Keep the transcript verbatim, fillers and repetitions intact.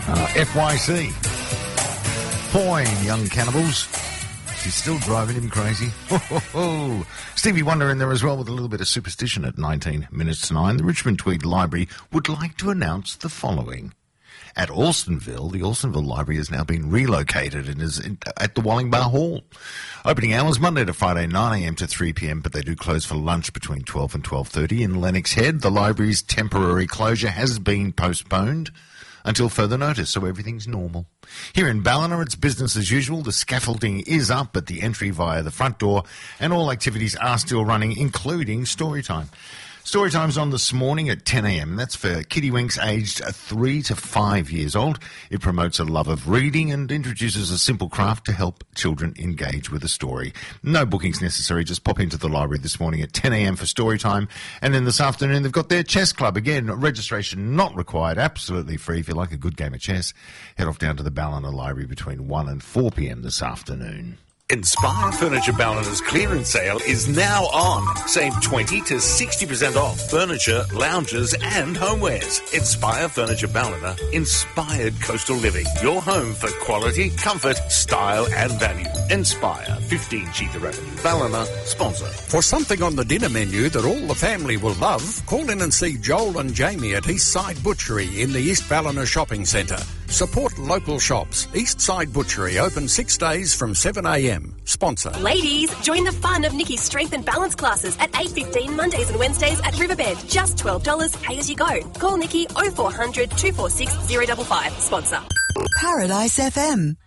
Uh, F Y C. Poin, Young Cannibals. She's still driving him crazy. Ho, ho, ho. Stevie Wonder in there as well with a little bit of superstition at nineteen minutes to nine. The Richmond Tweed Library would like to announce the following. At Alstonville, the Alstonville Library has now been relocated and is in, at the Wallingbar Hall. Opening hours Monday to Friday, nine a.m. to three p.m, but they do close for lunch between twelve and twelve thirty. In Lennox Head, the library's temporary closure has been postponed until further notice, so everything's normal. Here in Ballina, it's business as usual. The scaffolding is up at the entry via the front door, and all activities are still running, including Storytime. Storytime's on this morning at ten a.m. That's for kiddywinks aged three to five years old. It promotes a love of reading and introduces a simple craft to help children engage with a story. No bookings necessary. Just pop into the library this morning at ten a.m. for Storytime. And then this afternoon, they've got their chess club. Again, registration not required. Absolutely free. If you like a good game of chess, head off down to the Ballina Library between one and four p.m. this afternoon. Inspire Furniture Ballina's clearance sale is now on. Save twenty to sixty percent off furniture, lounges and homewares. Inspire Furniture Ballina, inspired coastal living. Your home for quality, comfort, style and value. Inspire, fifteen Cheetah Avenue, Ballina, sponsor. For something on the dinner menu that all the family will love, call in and see Joel and Jamie at Eastside Butchery in the East Ballina Shopping Centre. Support local shops. Eastside Butchery open six days from seven a.m. Sponsor. Ladies, join the fun of Nikki's Strength and Balance classes at eight fifteen Mondays and Wednesdays at Riverbed. Just twelve dollars, pay as you go. Call Nikki oh four hundred, two four six, oh five five. Sponsor. Paradise F M.